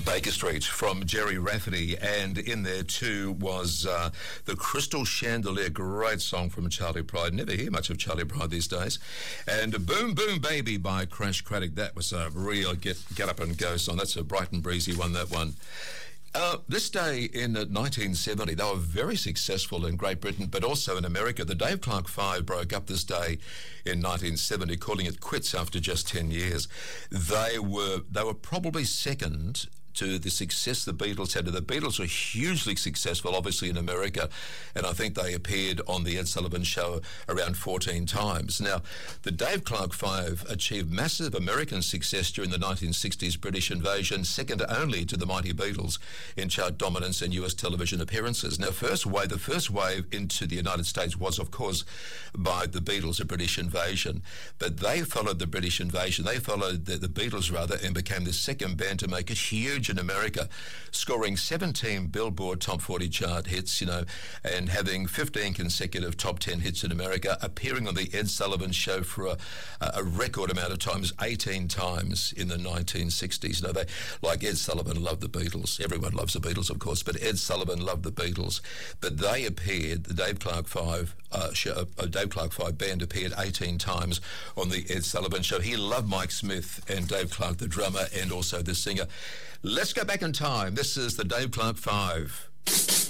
Baker Street from Jerry Rafferty, and in there too was the Crystal Chandelier, great song from Charlie Pride. Never hear much of Charlie Pride these days. And Boom Boom Baby by Crash Craddock, that was a real get up and go song. That's a bright and breezy one, that one. This day in 1970, they were very successful in Great Britain, but also in America. The Dave Clark Five broke up this day in 1970, calling it quits after just 10 years. They were probably second to the success the Beatles had. The Beatles were hugely successful, obviously, in America, and I think they appeared on the Ed Sullivan Show around 14 times. Now, the Dave Clark Five achieved massive American success during the 1960s British invasion, second only to the mighty Beatles in chart dominance and US television appearances. Now, the first wave into the United States was, of course, by the Beatles, a British invasion, but they followed the British invasion. They followed the Beatles, rather, and became the second band to make a huge in America, scoring 17 Billboard Top 40 chart hits, and having 15 consecutive top 10 hits in America, appearing on the Ed Sullivan Show for a record amount of times, 18 times in the 1960s. They, like Ed Sullivan, loved the Beatles. Everyone loves the Beatles, of course, but Ed Sullivan loved the Beatles. But they appeared, the Dave Clark Five Dave Clark Five band appeared 18 times on the Ed Sullivan Show. He loved Mike Smith and Dave Clark, the drummer, and also the singer. Let's go back in time. This is the Dave Clark Five.